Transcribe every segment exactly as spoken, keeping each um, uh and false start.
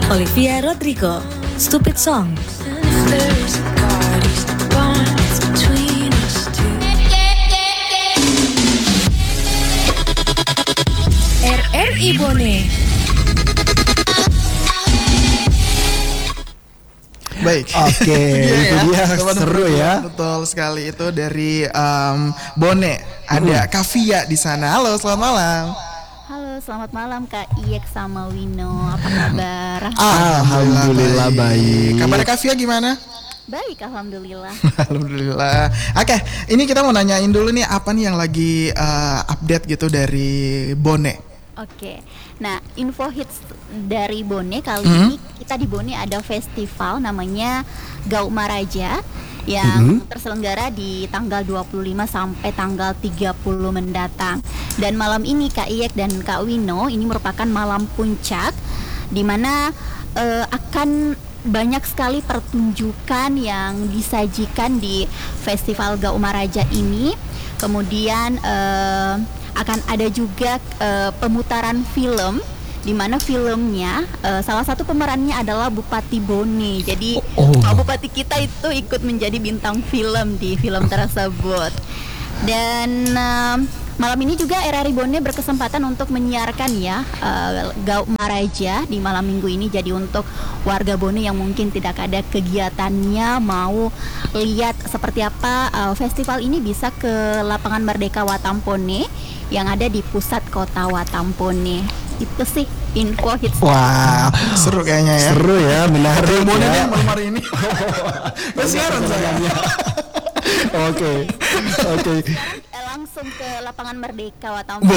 Olivia Rodrigo, Stupid Song. R R I Bone. Baik. Oke, itu dia seru ya. Betul sekali, itu dari um, Bone. Ada Kavia di sana. Halo, selamat malam. Halo, selamat malam Kak Iyek sama Wino. Apa kabar? Alhamdulillah baik. Kabar Kavia gimana? Baik, alhamdulillah. Alhamdulillah. Oke, ini kita mau nanyain dulu nih, apa nih yang lagi uh, update gitu dari Bone? Oke. Nah, info hits dari Bone kali Hmm? ini, kita di Bone ada festival namanya Gaumaraja yang Mhm. terselenggara di tanggal dua puluh lima sampai tanggal tiga puluh mendatang. Dan malam ini Kak Iyek dan Kak Wino, ini merupakan malam puncak di mana eh, akan banyak sekali pertunjukan yang disajikan di Festival Gaumaraja ini. Kemudian eh, akan ada juga eh, pemutaran film di mana filmnya eh, salah satu pemerannya adalah Bupati Bone. Jadi Oh. Pak Bupati kita itu ikut menjadi bintang film di film tersebut. Dan eh, malam ini juga R R I Bone berkesempatan untuk menyiarkan ya uh, Gaumaraja di malam minggu ini. Jadi untuk warga Bone yang mungkin tidak ada kegiatannya, mau lihat seperti apa uh, festival ini, bisa ke lapangan Merdeka Watampone yang ada di pusat kota Watampone. Itu sih info hits. Wah, Seru kayaknya ya. seru ya, menarik Bone ya. nih malam hari ini. Gak siaran saya. Oke, oke. Eh, langsung ke lapangan Merdeka Watampone.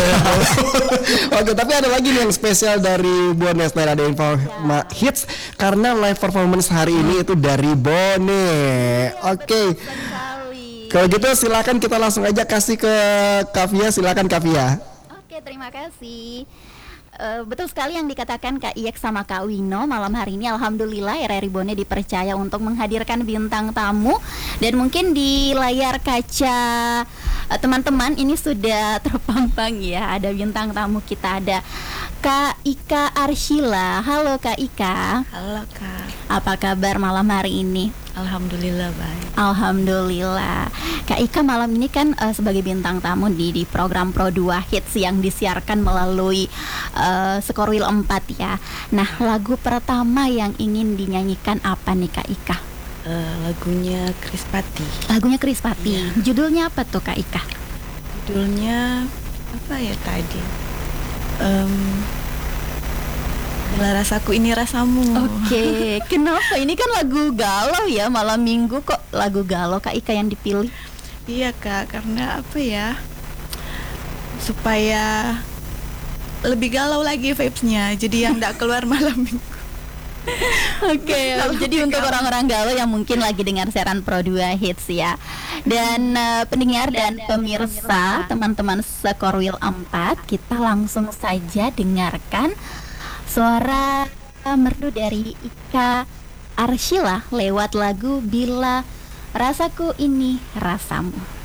Oke, tapi ada lagi nih yang spesial dari Bone selain ada info ma- hits karena live performance hari ini itu dari Bone. Oke. Sekali. Kalau gitu silakan kita langsung aja kasih ke Kavia, silakan Kavia. Oke, terima kasih. Eh, betul sekali yang dikatakan Kak Iyek sama Kak Wino. Malam hari ini alhamdulillah R R I Bone dipercaya untuk menghadirkan bintang tamu. Dan mungkin di layar kaca eh, teman-teman ini sudah terpampang ya, ada bintang tamu kita, ada Kak Ika Arshila. Halo Kak Ika. Halo Kak, Apa kabar malam hari ini? alhamdulillah baik. Alhamdulillah. Kak Ika malam ini kan uh, sebagai bintang tamu di di program Pro dua Hits yang disiarkan melalui uh, Skorwil empat ya. Nah, lagu pertama yang ingin dinyanyikan apa nih Kak Ika? Eh, lagunya Krispati. Lagunya Krispati. Iya. Judulnya apa tuh Kak Ika? Judulnya apa ya tadi? Em Bila rasaku ini rasamu. Oke, kenapa? Ini kan lagu galau ya, malam minggu kok lagu galau Kak Ika yang dipilih? Iya Kak, karena apa ya? Supaya lebih galau lagi vibes-nya. Jadi yang enggak keluar malam minggu. Oke, jadi untuk orang-orang galau yang mungkin lagi dengar siaran Pro dua Hits ya. Dan eh, pendengar dan pemirsa, teman-teman Skorwil empat, kita langsung saja dengarkan suara merdu dari Ika Arshila lewat lagu Bila Rasaku Ini Rasamu.